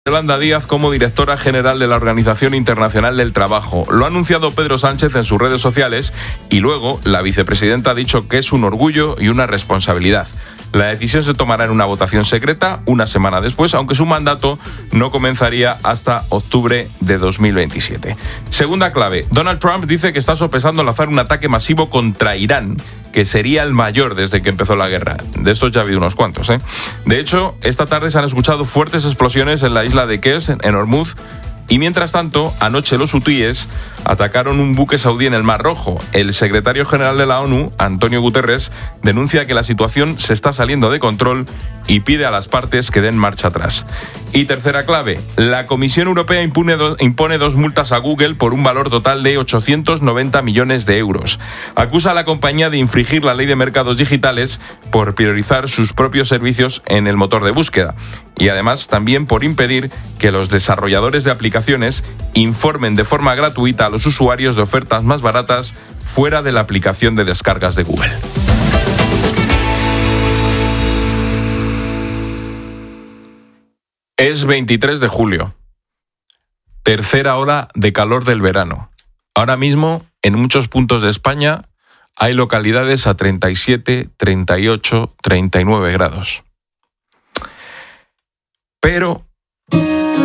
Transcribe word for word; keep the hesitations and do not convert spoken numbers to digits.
Yolanda Díaz como directora general de la Organización Internacional del Trabajo. Lo ha anunciado Pedro Sánchez en sus redes sociales y luego la vicepresidenta ha dicho que es un orgullo y una responsabilidad. La decisión se tomará en una votación secreta una semana después, aunque su mandato no comenzaría hasta octubre de dos mil veintisiete. Segunda clave, Donald Trump dice que está sopesando lanzar un ataque masivo contra Irán, que sería el mayor desde que empezó la guerra. De estos ya ha habido unos cuantos, ¿eh? De hecho, esta tarde se han escuchado fuertes explosiones en la isla de Kers, en Hormuz, y mientras tanto, anoche los hutíes atacaron un buque saudí en el Mar Rojo. El secretario general de la ONU, Antonio Guterres, denuncia que la situación se está saliendo de control y pide a las partes que den marcha atrás. Y tercera clave, la Comisión Europea impone, do, impone dos multas a Google por un valor total de ochocientos noventa millones de euros. Acusa a la compañía de infringir la ley de mercados digitales por priorizar sus propios servicios en el motor de búsqueda. Y además también por impedir que los desarrolladores de aplicaciones informen de forma gratuita a los usuarios de ofertas más baratas fuera de la aplicación de descargas de Google. Es veintitrés de julio, tercera hora de calor del verano. Ahora mismo, en muchos puntos de España, hay localidades a treinta y siete, treinta y ocho, treinta y nueve grados. Pero